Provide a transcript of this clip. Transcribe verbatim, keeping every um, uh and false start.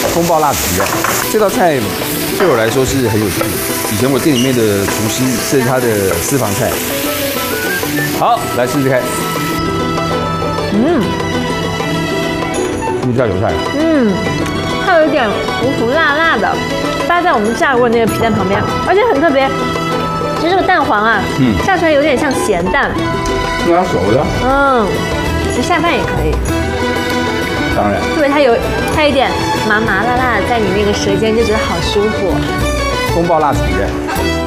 风暴辣子皮蛋，这道菜对我来说是很有趣。以前我店里面的厨师这是他的私房菜。好，来试试看。 嗯， 是不是叫油菜？ 嗯，它有一点苦苦辣辣的，搭在我们炸过那个皮蛋旁边，而且很特别。其实这个蛋黄啊，嗯，炸出来有点像咸蛋。 是它熟的。 嗯，其实下饭也可以。 当然。 特别它有它有一点麻麻辣辣的，在你那个舌尖就觉得好舒服。 风暴辣子皮蛋。